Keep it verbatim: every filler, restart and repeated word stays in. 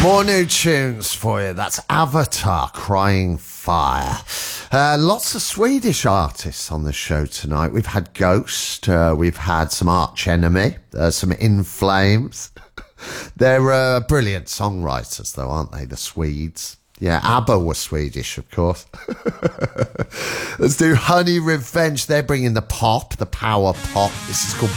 More new tunes for you. That's Avatar, Crying Fire. Uh, lots of Swedish artists on the show tonight. We've had Ghost, uh, we've had some Arch Enemy, uh, some In Flames. They're uh, brilliant songwriters, though, aren't they, the Swedes? Yeah, ABBA was Swedish, of course. Let's do Honey Revenge. They're bringing the pop, the power pop. This is called